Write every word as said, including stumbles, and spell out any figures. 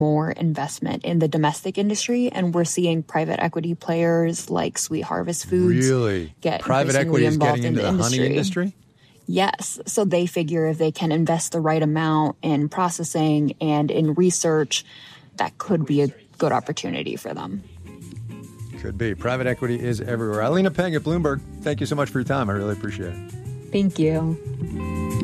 more investment in the domestic industry, and we're seeing private equity players like Sweet Harvest Foods really get private equity is getting into in the, the honey industry. Yes. So they figure if they can invest the right amount in processing and in research, that could be a good opportunity for them. Could be. Private equity is everywhere. Alina Peng at Bloomberg, thank you so much for your time. I really appreciate it. Thank you.